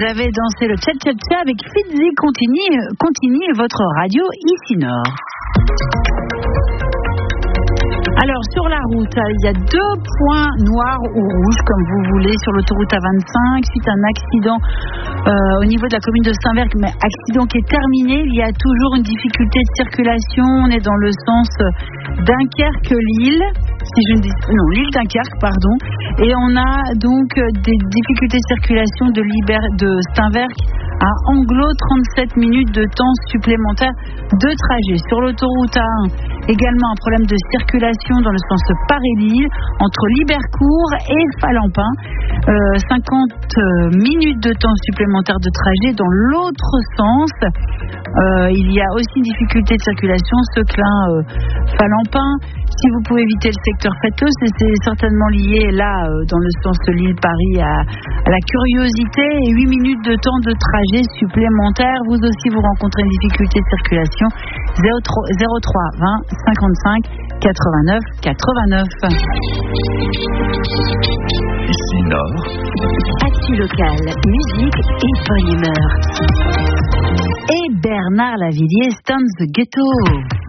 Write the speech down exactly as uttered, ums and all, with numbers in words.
Vous avez dansé le tcha-tcha-tcha avec Fitzy Contini, Contini, votre radio ici Nord. Alors sur la route, il y a deux points noirs ou rouges comme vous voulez sur l'autoroute A vingt-cinq suite à un accident euh, au niveau de la commune de Saint-Verc, mais accident qui est terminé. Il y a toujours une difficulté de circulation. On est dans le sens Dunkerque-Lille, si je ne dis non Lille-Dunkerque pardon, et on a donc des difficultés de circulation de, Liber, de Saint-Verc à Anglo, trente-sept minutes de temps supplémentaire de trajet. Sur l'autoroute A un, également un problème de circulation dans le sens Paris-Lille, entre Libercourt et Falampin. Euh, cinquante minutes de temps supplémentaire de trajet dans l'autre sens. Euh, il y a aussi une difficulté de circulation, Seclin, euh, Falampin. Si vous pouvez éviter le secteur, faites-le. C'est, c'est certainement lié là, euh, dans le sens Lille-Paris, à, à la curiosité. Et huit minutes de temps de trajet supplémentaire. Vous aussi, vous rencontrez une difficulté de circulation. zéro trois vingt cinquante-cinq quatre-vingt-neuf quatre-vingt-neuf. Ici Nord. Actu locale, musique et bonne humeur. Et Bernard Lavilliers, Stand the Ghetto.